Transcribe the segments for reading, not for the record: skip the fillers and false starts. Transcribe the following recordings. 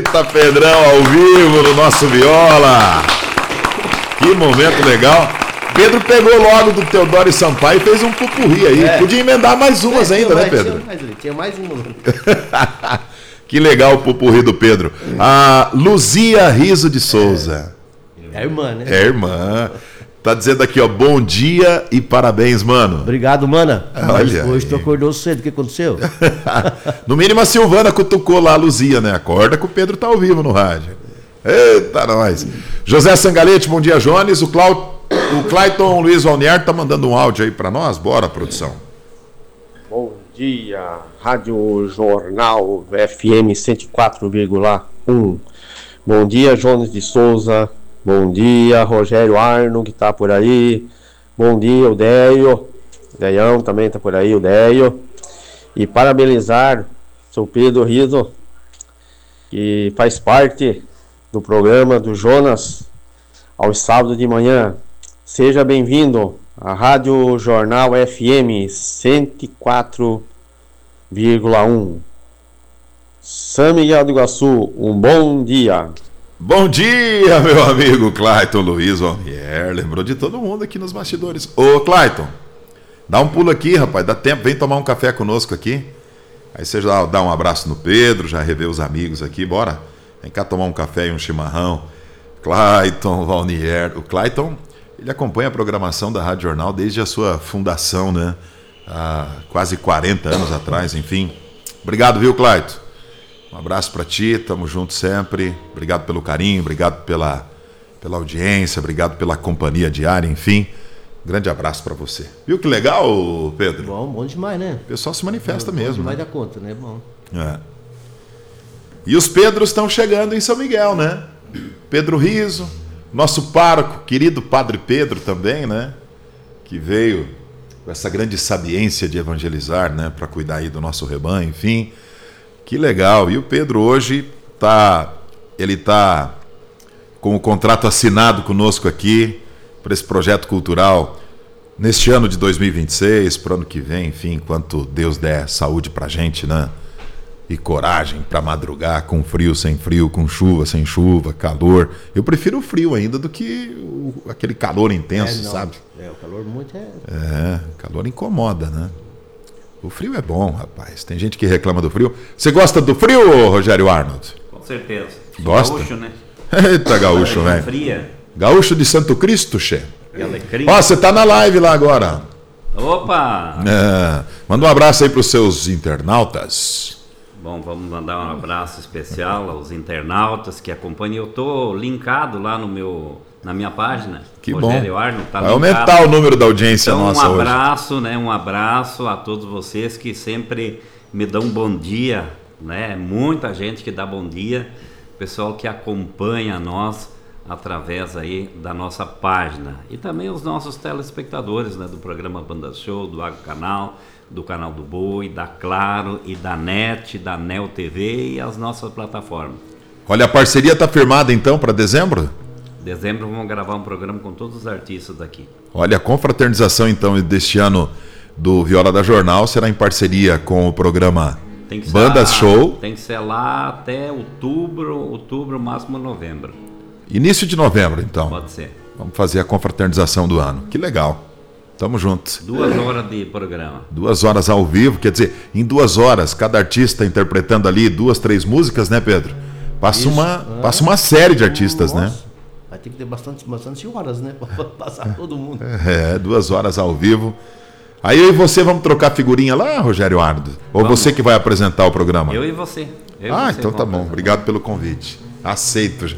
Eita, Pedrão ao vivo no nosso Viola. Que momento legal. Pedro pegou logo do Teodoro Sampaio e fez um pupurri aí. Podia emendar mais umas ainda, né, Pedro? Tinha mais uma. Que legal o pupurri do Pedro. A Luzia Riso de Souza. É irmã, né? É irmã. Tá dizendo aqui, ó, bom dia e parabéns, mano. Obrigado, mana. Olha hoje aí. tu acordou cedo, o que aconteceu? No mínimo a Silvana cutucou lá a Luzia, né? Acorda que o Pedro tá ao vivo no rádio. Eita, nós. José Sangalete, bom dia, Jones. O Clayton Luiz Valnier tá mandando um áudio aí pra nós. Bora, produção. Bom dia, Rádio Jornal FM 104,1. Bom dia, Jones de Souza. Bom dia, Rogério Arno, que tá por aí. Bom dia, o Deio. Deião também tá por aí, o Deio. E parabenizar o Pedro Riso, que faz parte do programa do Jonas aos sábados de manhã. Seja bem-vindo à Rádio Jornal FM 104,1. São Miguel do Iguaçu, um bom dia. Bom dia, meu amigo Clayton Luiz Valnier. Lembrou de todo mundo aqui nos bastidores. Ô, Clayton, dá um pulo aqui, rapaz. Dá tempo, vem tomar um café conosco aqui. Aí você já dá um abraço no Pedro, já revê os amigos aqui. Bora? Vem cá tomar um café e um chimarrão. Clayton Valnier. O Clayton, ele acompanha a programação da Rádio Jornal desde a sua fundação, né? Há quase 40 anos atrás, enfim. Obrigado, viu, Clayton? Um abraço pra ti, tamo junto sempre. Obrigado pelo carinho, obrigado pela audiência, obrigado pela companhia diária, enfim. Grande abraço pra você. Viu que legal, Pedro? Bom demais, né? O pessoal se manifesta bom mesmo. Demais né? da conta, né? Bom. É. E os Pedros estão chegando em São Miguel, né? Pedro Riso, nosso pároco, querido Padre Pedro também, né? Que veio com essa grande sabiência de evangelizar, né? Para cuidar aí do nosso rebanho, enfim. Que legal. E o Pedro hoje ele tá com o contrato assinado conosco aqui para esse projeto cultural neste ano de 2026, para o ano que vem, enfim, enquanto Deus der saúde pra gente, né? E coragem para madrugar, com frio, sem frio, com chuva, sem chuva, calor. Eu prefiro o frio ainda do que aquele calor intenso, sabe? O calor muito calor incomoda, né? O frio é bom, rapaz. Tem gente que reclama do frio. Você gosta do frio, Rogério Arnold? Com certeza. Gosta? Gaúcho, né? Eita, gaúcho, velho. Fria. Gaúcho de Santo Cristo, che. E alecrim. Ó, você tá na live lá agora. Opa! Manda um abraço aí pros seus internautas. Bom, vamos mandar um abraço especial aos internautas que acompanham. Eu tô linkado lá na minha página. Que Rogério bom. Arno, tá Vai linkado. aumentar o número da audiência Então, nossa um hoje. abraço, né? Um abraço a todos vocês que sempre me dão um bom dia, né? Muita gente que dá bom dia, pessoal que acompanha nós através aí da nossa página e também os nossos telespectadores, né? Do programa Banda Show, do Agro Canal, do Canal do Boi, da Claro e da NET, da Neo TV e as nossas plataformas. Olha, a parceria tá firmada então para dezembro? Dezembro vamos gravar um programa com todos os artistas daqui. Olha, a confraternização então deste ano do Viola da Jornal será em parceria com o programa Bandas Show. Tem que ser lá até outubro, máximo novembro. Início de novembro, então. Pode ser. Vamos fazer a confraternização do ano. Que legal. Tamo juntos. 2 horas de programa. 2 horas ao vivo, quer dizer, em 2 horas, cada artista interpretando ali 2, 3 músicas, né, Pedro? Passa uma série de artistas, né? Vai ter que ter bastante horas, né? Pra passar todo mundo. 2 horas ao vivo. Aí eu e você vamos trocar figurinha lá, Rogério Arnold? Ou Vamos. você que vai apresentar o programa? Eu e você. Então tá bom. Obrigado pelo convite. Aceito.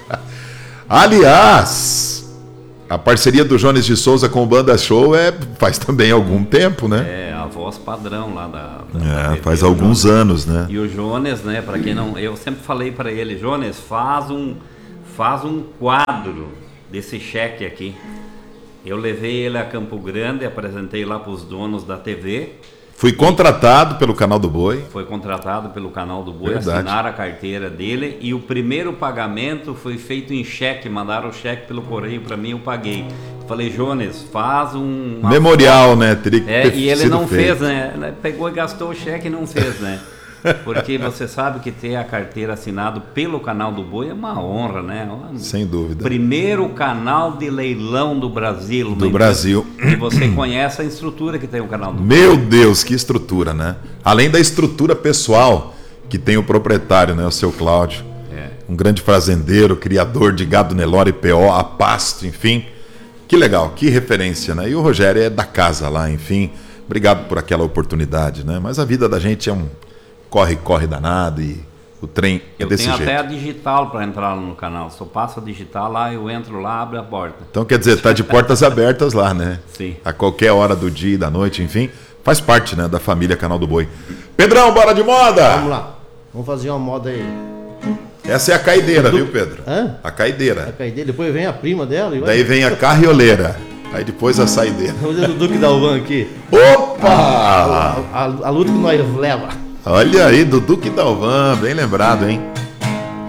Aliás, a parceria do Jones de Souza com o Banda Show faz também algum tempo, né? É a voz padrão lá da faz alguns anos, né? E o Jones, né, para quem não, eu sempre falei para ele, Jones, faz um quadro desse cheque aqui. Eu levei ele a Campo Grande, apresentei lá para os donos da TV. Fui contratado pelo Canal do Boi. Foi contratado pelo Canal do Boi, Verdade. assinaram a carteira dele e o primeiro pagamento foi feito em cheque, mandaram o cheque pelo correio para mim, eu paguei. Falei, Jones, faz um... Memorial, né? Teria que ter e ele sido não feito. fez, né? Pegou e gastou o cheque e não fez, né? Porque você sabe que ter a carteira assinada pelo Canal do Boi é uma honra, né? Sem dúvida. Primeiro canal de leilão do Brasil. Do Brasil. E você conhece a estrutura que tem o Canal do Boi. Meu Deus, que estrutura, né? Além da estrutura pessoal que tem o proprietário, né? O seu Cláudio. Um grande fazendeiro, criador de gado Nelore, PO, a pasto, enfim. Que legal, que referência, né? E o Rogério é da casa lá, enfim. Obrigado por aquela oportunidade, né? Mas a vida da gente é um corre danado e o trem é desse jeito. Eu tenho até a digital para entrar no canal. Se eu passo a digital lá, eu entro lá, abro a porta. Então quer dizer, tá de portas abertas lá, né? Sim. A qualquer hora do dia e da noite, enfim. Faz parte, né, da família Canal do Boi. Pedrão, bora de moda! Vamos lá. Vamos fazer uma moda aí. Essa é a caideira, viu, Pedro? Hã? A caideira. A caideira, depois vem a prima dela e vai. Daí vem a carrioleira. Aí depois a saideira. Vamos fazer do Duque Dalvan aqui. Opa! A luta que nós leva. Olha aí, do Duque Dalvan, bem lembrado, hein?